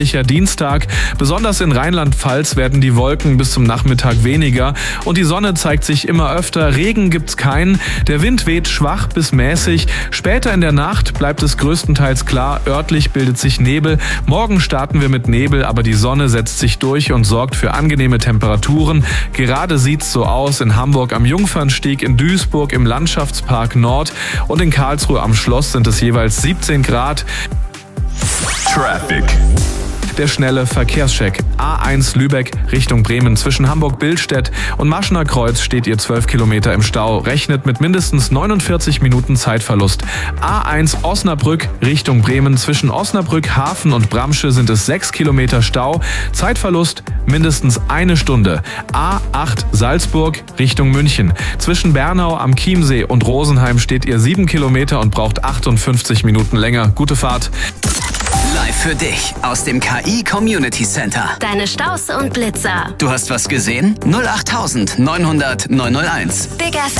Dienstag. Besonders in Rheinland-Pfalz werden die Wolken bis zum Nachmittag weniger und die Sonne zeigt sich immer öfter. Regen gibt's keinen. Der Wind weht schwach bis mäßig. Später in der Nacht bleibt es größtenteils klar. Örtlich bildet sich Nebel. Morgen starten wir mit Nebel, aber die Sonne setzt sich durch und sorgt für angenehme Temperaturen. Gerade sieht's so aus in Hamburg am Jungfernstieg, in Duisburg im Landschaftspark Nord und in Karlsruhe am Schloss sind es jeweils 17 Grad. Traffic. Der schnelle Verkehrscheck. A1 Lübeck Richtung Bremen. Zwischen Hamburg-Billstedt und Maschener Kreuz steht ihr 12 Kilometer im Stau. Rechnet mit mindestens 49 Minuten Zeitverlust. A1 Osnabrück Richtung Bremen. Zwischen Osnabrück, Hafen und Bramsche sind es 6 Kilometer Stau. Zeitverlust mindestens 1 Stunde. A8 Salzburg Richtung München. Zwischen Bernau am Chiemsee und Rosenheim steht ihr 7 Kilometer und braucht 58 Minuten länger. Gute Fahrt. Live für dich aus dem KI Community Center. Deine Staus und Blitzer. Du hast was gesehen? 08900 901. Big FM.